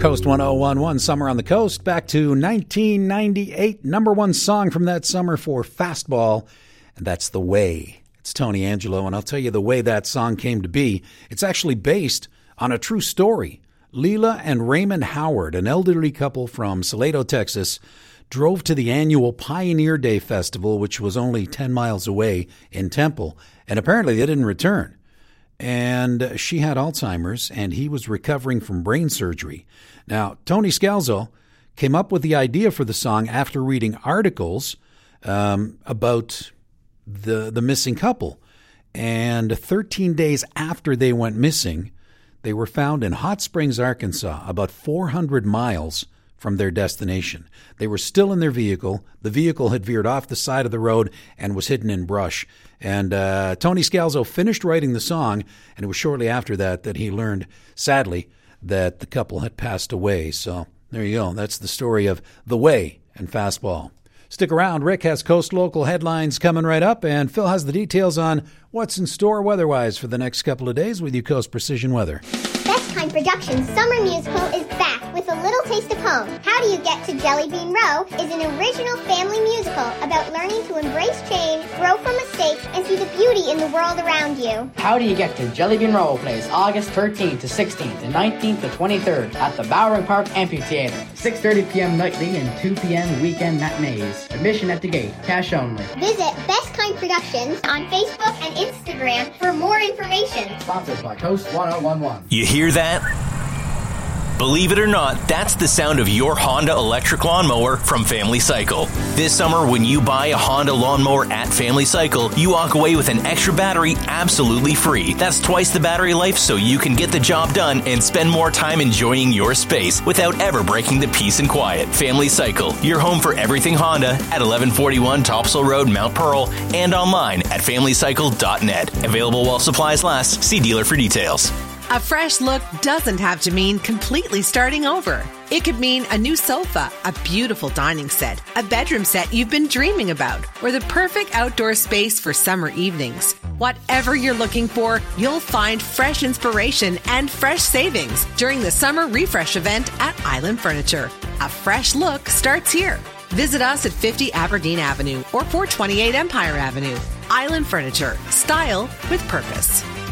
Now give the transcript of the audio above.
Coast 1011, Summer on the Coast, back to 1998. Number one song from that summer for Fastball, and that's The Way. It's Tony Angelo, and I'll tell you the way that song came to be. It's actually based on a true story. Leela and Raymond Howard, an elderly couple from Salado, Texas, drove to the annual Pioneer Day Festival, which was only 10 miles away in Temple, and apparently they didn't return. And she had Alzheimer's, and he was recovering from brain surgery. Now, Tony Scalzo came up with the idea for the song after reading articles about the missing couple. And 13 days after they went missing, they were found in Hot Springs, Arkansas, about 400 miles from their destination. They were still in their vehicle. The vehicle had veered off the side of the road and was hidden in brush. And Tony Scalzo finished writing the song, and it was shortly after that he learned, sadly, that the couple had passed away. So there you go. That's the story of The Way and Fastball. Stick around. Rick has Coast Local headlines coming right up, and Phil has the details on what's in store weather-wise for the next couple of days with you Coast Precision Weather. Best Kind Productions Summer Musical is back with a little taste of home. How Do You Get to Jelly Bean Row is an original family musical about learning to embrace change, grow from mistakes, and see the beauty in the world around you. How Do You Get to Jelly Bean Row plays August 13th to 16th and 19th to 23rd at the Bowering Park Amphitheater. 6:30 p.m. nightly and 2 p.m. weekend matinees. Admission at the gate. Cash only. Visit Best Kind Productions on Facebook and Instagram for more information. Sponsored by Coast 1011. You hear that? Believe it or not, that's the sound of your Honda electric lawnmower from Family Cycle. This summer, when you buy a Honda lawnmower at Family Cycle, you walk away with an extra battery absolutely free. That's twice the battery life, so you can get the job done and spend more time enjoying your space without ever breaking the peace and quiet. Family Cycle, your home for everything Honda at 1141 Topsail Road, Mount Pearl, and online at familycycle.net. Available while supplies last. See dealer for details. A fresh look doesn't have to mean completely starting over. It could mean a new sofa, a beautiful dining set, a bedroom set you've been dreaming about, or the perfect outdoor space for summer evenings. Whatever you're looking for, you'll find fresh inspiration and fresh savings during the Summer Refresh event at Island Furniture. A fresh look starts here. Visit us at 50 Aberdeen Avenue or 428 Empire Avenue. Island Furniture. Style with purpose.